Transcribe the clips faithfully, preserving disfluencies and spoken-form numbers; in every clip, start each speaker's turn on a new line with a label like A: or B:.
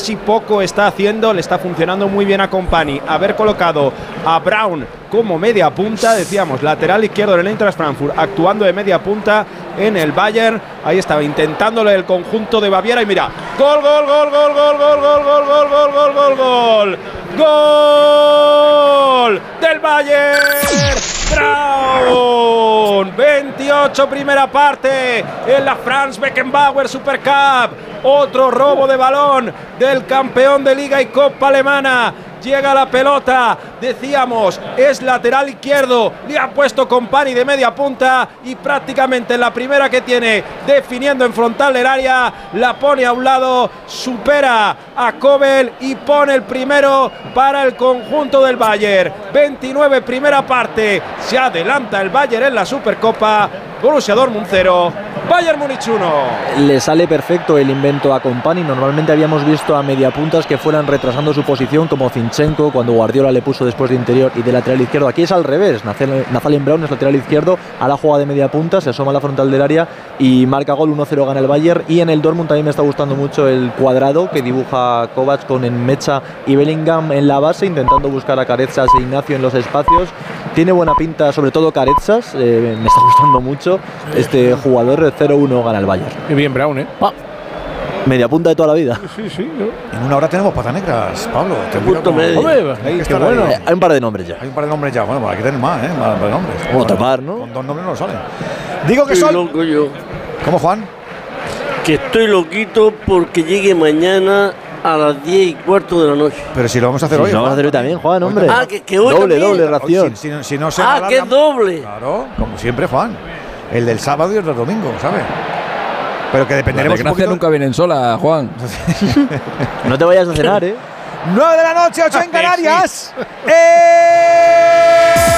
A: si poco está haciendo, le está funcionando muy bien a Kompany. Haber colocado a Braun como media punta, decíamos, lateral izquierdo del Eintracht Frankfurt, actuando de media punta en el Bayern. Ahí estaba intentándole el conjunto de Baviera y mira, gol, gol, gol, gol, gol, gol, gol, gol, gol, gol, gol, gol, gol, gol del Bayern. Braun, veintiocho primera parte en la Franz Beckenbauer Super Cup. Otro robo de balón del campeón de Liga y Copa alemana. Llega la pelota, decíamos, es lateral izquierdo, le ha puesto Kompany de media punta y prácticamente la primera que tiene, definiendo en frontal del área, la pone a un lado, supera a Kobel y pone el primero para el conjunto del Bayern. veintinueve primera parte, se adelanta el Bayern en la Supercopa. Borussia Dortmund cero, Bayern Múnich uno.
B: Le sale perfecto el invento a Kompany. Normalmente habíamos visto a mediapuntas que fueran retrasando su posición, como Zinchenko cuando Guardiola le puso después de interior y de lateral izquierdo. Aquí es al revés, Nathaniel Braun es lateral izquierdo, a la jugada de media punta, se asoma a la frontal del área y marca gol. Uno cero gana el Bayern. Y en el Dortmund también me está gustando mucho el cuadrado que dibuja Kovac con Enmecha y Bellingham en la base, intentando buscar a Carezas e Ignacio en los espacios. Tiene buena pinta, sobre todo Carezas, eh, me está gustando mucho este jugador. Cero uno gana el Bayern.
C: Y bien Braun, ¿eh?
B: Ah, media punta de toda la vida.
C: Sí, sí, ¿no?
D: En una hora tenemos patas negras, Pablo.
E: Punto medio.
C: Hombre, qué bueno.
B: Hay, hay un par de nombres ya.
D: Hay un par de nombres ya. Bueno, pues hay que tener más, ¿eh? Más de nombres.
B: Otro par, ¿no?
D: Con dos nombres no salen. Digo que
E: Estoy
D: son.
E: loco yo.
D: ¿Cómo, Juan?
E: Que estoy loquito porque llegue mañana a las diez y cuarto de la noche.
D: Pero si lo vamos a hacer
B: Sí,
D: hoy.
B: lo vamos a hacer hoy también, Juan, hombre.
E: Ah, que, que hoy
B: doble,
E: también.
B: doble ración.
D: Si, si, si no se
E: Ah, que es doble.
D: Claro, como siempre, Juan. El del sábado y el del domingo, ¿sabes? Pero que dependeremos.
C: La desgracia nunca vienen sola, Juan.
B: No te vayas a cenar, ¿eh?
D: nueve de la noche, ocho en Canarias. ¡Eh!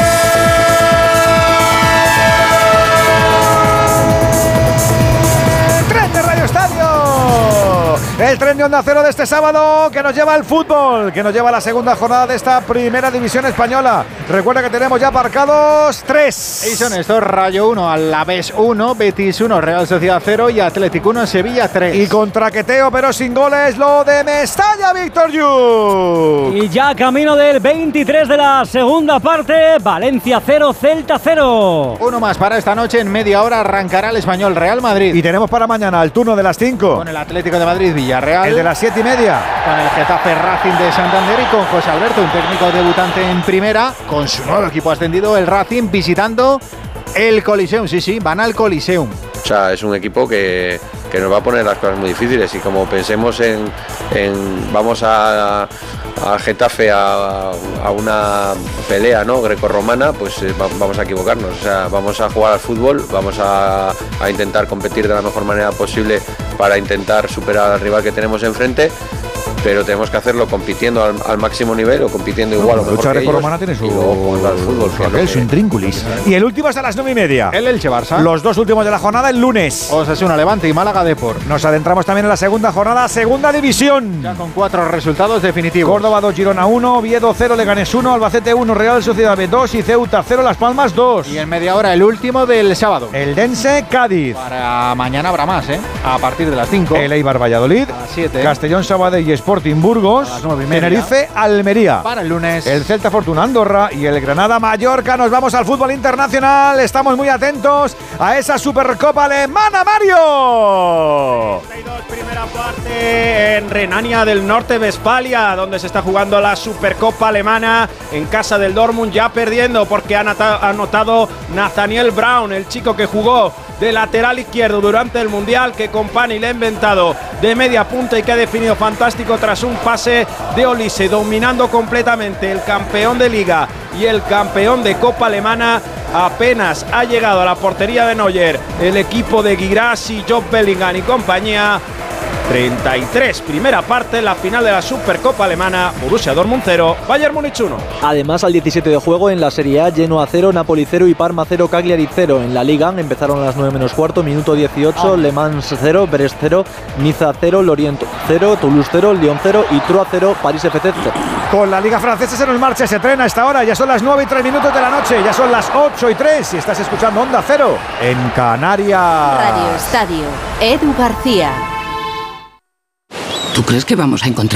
D: ¡Tren de Radio Estadio! El tren de Onda Cero de este sábado que nos lleva al fútbol, que nos lleva a la segunda jornada de esta primera división española. Recuerda que tenemos ya aparcados tres.
F: Y son estos: Rayo uno, Alavés uno, Betis uno, Real Sociedad cero y Atlético uno, Sevilla tres.
D: Y con traqueteo pero sin goles lo de Mestalla, Víctor Yu.
G: Y ya camino del veintitrés de la segunda parte, Valencia cero, Celta cero.
F: Uno más para esta noche, en media hora arrancará el Español Real Madrid.
D: Y tenemos para mañana el turno de las cinco.
F: Con el Atlético de Madrid Villarreal.
D: El de las siete y media.
F: Con el Getafe Racing de Santander y con José Alberto, un técnico debutante en primera, con su nuevo equipo ascendido, el Racing, visitando el Coliseum. Sí, sí, van al Coliseum.
H: O sea, es un equipo que, que nos va a poner las cosas muy difíciles y como pensemos en, en vamos a, a Getafe a, a una pelea, ¿no?, grecorromana, pues eh, vamos a equivocarnos. O sea, vamos a jugar al fútbol, vamos a, a intentar competir de la mejor manera posible para intentar superar al rival que tenemos enfrente, pero tenemos que hacerlo compitiendo al, al máximo nivel o compitiendo igual no, o mejor que ellos.
D: Tiene su,
H: y luego jugando al fútbol,
D: su, su, su intrínculis. Y el último es a las nueve y media.
F: El Elche Barça.
D: Los dos últimos de la jornada el lunes.
F: Osasuna Levante y Málaga Depor.
D: Nos adentramos también en la segunda jornada, segunda división.
F: Ya con cuatro resultados definitivos.
D: Córdoba dos, Girona uno, Oviedo cero, Leganés uno, Albacete uno, Real Sociedad B dos y Ceuta cero, Las Palmas dos.
F: Y en media hora el último del sábado.
D: El Dense Cádiz.
F: Para mañana habrá más, ¿eh? A partir de las cinco.
D: El Eibar Valladolid.
F: A las siete.
D: Castellón Sabadell y Sporting Burgos.
F: A las nueve y media.
D: Tenerife Almería.
F: Para el lunes.
D: El Celta Fortuna Andorra y el Granada Mallorca. Nos vamos al fútbol internacional. Estamos muy atentos a esa Supercopa alemana, Mario.
A: treinta y dos primera parte en Renania del Norte-Westfalia, donde se está jugando la Supercopa alemana en casa del Dortmund, ya perdiendo porque ha anotado Nathaniel Braun, el chico que jugó de lateral izquierdo durante el Mundial, que Kompany le ha inventado de media punta y que ha definido fantástico tras un pase de Olise, dominando completamente el campeón de Liga y el campeón de Copa alemana. Apenas ha llegado a la portería de Neuer el equipo de Guirassy, Job Bellingham y compañía. treinta y tres primera parte, la final de la Supercopa alemana. Borussia Dortmund cero, Bayern Múnich uno.
B: Además, al diecisiete de juego en la Serie A, Genoa cero, Napoli cero y Parma cero, Cagliari cero. En la Liga empezaron a las nueve menos cuarto, minuto dieciocho, Le Mans cero, Brest cero, Niza cero, Lorient cero, Toulouse cero, Lyon cero y Troyes cero, París F C cero.
D: Con la Liga Francesa se nos marcha, se trena a esta hora. Ya son las nueve y tres minutos de la noche, ya son las ocho y tres y estás escuchando Onda Cero en Canarias.
I: Radio Estadio, Edu García.
J: ¿Tú crees que vamos a encontrar